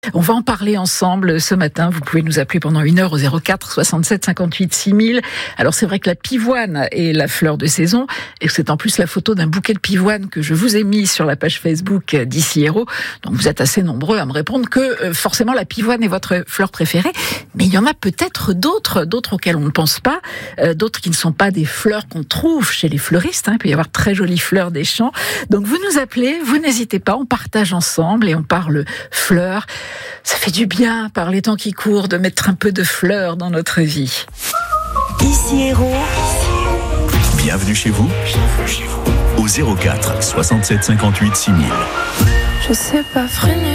On va en parler ensemble ce matin. Vous pouvez nous appeler pendant 1 heure au 04 67 58 6000. Alors c'est vrai que la pivoine est la fleur de saison et que c'est en plus la photo d'un bouquet de pivoine que je vous ai mis sur la page Facebook d'Ici Héros. Donc vous êtes assez nombreux à me répondre que forcément la pivoine est votre fleur préférée. Mais il y en a peut-être d'autres auxquelles on ne pense pas, d'autres qui ne sont pas des fleurs qu'on trouve chez les fleuristes. Il peut y avoir de très jolies fleurs des champs. Donc vous nous appelez, vous n'hésitez pas, on partage ensemble et on parle fleurs. Ça fait du bien, par les temps qui courent, de mettre un peu de fleurs dans notre vie. Ici Héros. Bienvenue chez vous. Au 04 67 58 6000. Je sais pas freiner.